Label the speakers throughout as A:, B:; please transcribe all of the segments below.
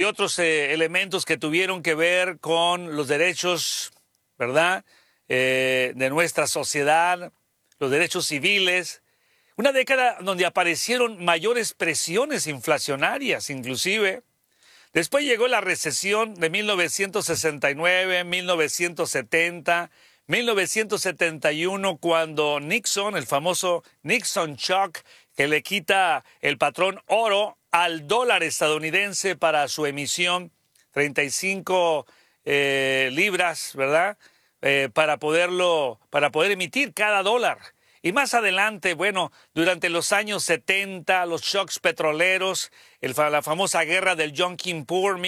A: otros elementos que tuvieron que ver con los derechos, ¿verdad?, de nuestra sociedad, los derechos civiles. Una década donde aparecieron mayores presiones inflacionarias, inclusive. Después llegó la recesión de 1969, 1970, 1971, cuando Nixon, el famoso Nixon Shock, que le quita el patrón oro al dólar estadounidense para su emisión, 35 libras, ¿verdad?, para poder emitir cada dólar. Y más adelante, bueno, durante los años 70, los shocks petroleros, la famosa guerra del Yom Kippur,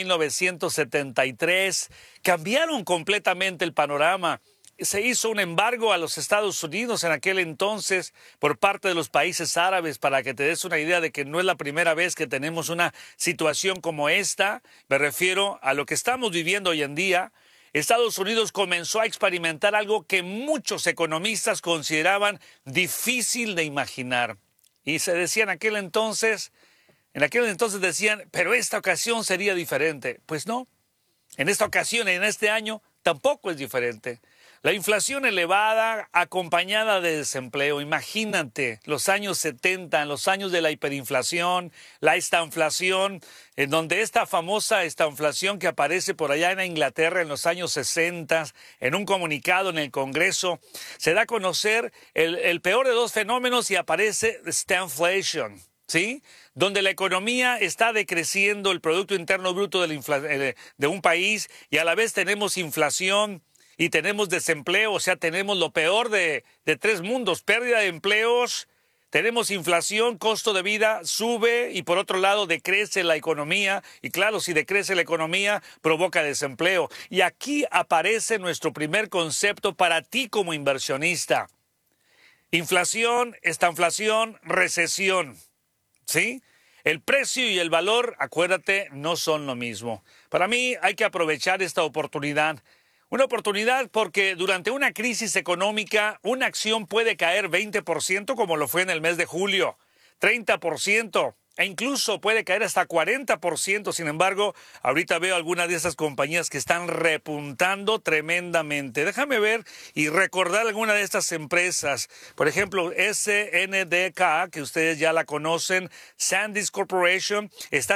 A: 1973, cambiaron completamente el panorama. Se hizo un embargo a los Estados Unidos en aquel entonces por parte de los países árabes, para que te des una idea de que no es la primera vez que tenemos una situación como esta. Me refiero a lo que estamos viviendo hoy en día. Estados Unidos comenzó a experimentar algo que muchos economistas consideraban difícil de imaginar. Y se decía en aquel entonces decían, pero esta ocasión sería diferente. Pues no, en esta ocasión, en este año, tampoco es diferente. La inflación elevada acompañada de desempleo. Imagínate los años 70, los años de la hiperinflación, la estanflación, en donde esta famosa estanflación que aparece por allá en Inglaterra en los años 60, en un comunicado en el Congreso, se da a conocer el peor de dos fenómenos y aparece stagflation, ¿sí?, donde la economía está decreciendo, el Producto Interno Bruto de un país, y a la vez tenemos inflación y tenemos desempleo. O sea, tenemos lo peor de tres mundos: pérdida de empleos, tenemos inflación, costo de vida sube, y por otro lado decrece la economía. Y claro, si decrece la economía, provoca desempleo. Y aquí aparece nuestro primer concepto para ti como inversionista: inflación, estanflación, recesión, ¿sí? El precio y el valor, acuérdate, no son lo mismo. Para mí hay que aprovechar esta oportunidad. Una oportunidad porque durante una crisis económica una acción puede caer 20%, como lo fue en el mes de julio, 30%, e incluso puede caer hasta 40%. Sin embargo, ahorita veo algunas de esas compañías que están repuntando tremendamente. Déjame ver y recordar alguna de estas empresas. Por ejemplo, SNDK, que ustedes ya la conocen, Sandisk Corporation, está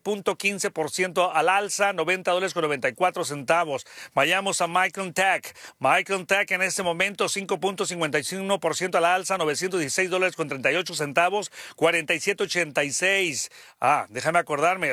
A: 7.15% al alza, $90.94. Vayamos a Micron Tech. Micron Tech en este momento 5.51% al alza, $916.38, 47.86. Déjame acordarme.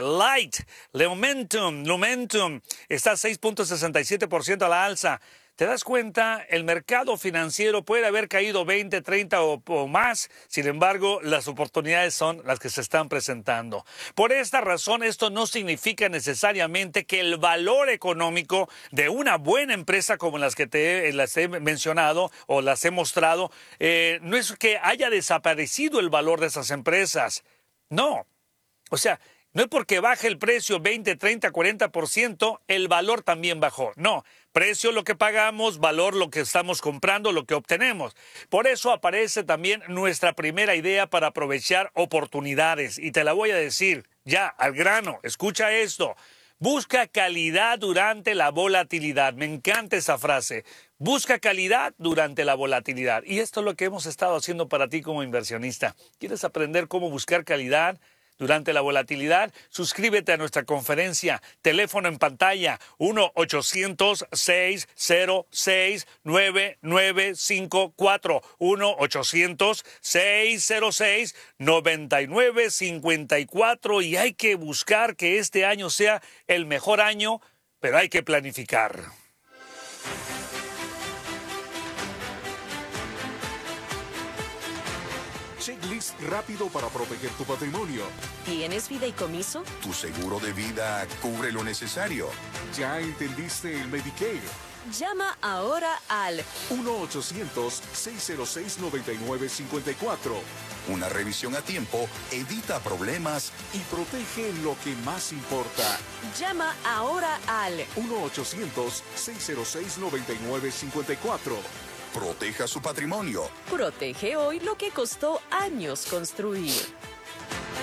A: Lumentum está 6.67% a la alza. ¿Te das cuenta? El mercado financiero puede haber caído 20, 30 o más. Sin embargo, las oportunidades son las que se están presentando. Por esta razón, esto no significa necesariamente que el valor económico de una buena empresa como las que las he mencionado o las he mostrado, no es que haya desaparecido el valor de esas empresas. No, o sea, no es porque baje el precio 20, 30, 40%, el valor también bajó. No, precio lo que pagamos, valor lo que estamos comprando, lo que obtenemos. Por eso aparece también nuestra primera idea para aprovechar oportunidades. Y te la voy a decir ya al grano. Escucha esto. Busca calidad durante la volatilidad. Me encanta esa frase. Busca calidad durante la volatilidad. Y esto es lo que hemos estado haciendo para ti como inversionista. ¿Quieres aprender cómo buscar calidad durante la volatilidad? Suscríbete a nuestra conferencia. Teléfono en pantalla: 1-800-606-9954. 1-800-606-9954. Y hay que buscar que este año sea el mejor año, pero hay que planificar.
B: Checklist rápido para proteger tu patrimonio.
C: ¿Tienes fideicomiso?
D: Tu seguro de vida cubre lo necesario.
B: ¿Ya entendiste el Medicare?
C: Llama ahora al
B: 1-800-606-9954.
D: Una revisión a tiempo evita problemas
B: y protege lo que más importa.
C: Llama ahora al
B: 1-800-606-9954.
D: Proteja su patrimonio.
C: Protege hoy lo que costó años construir.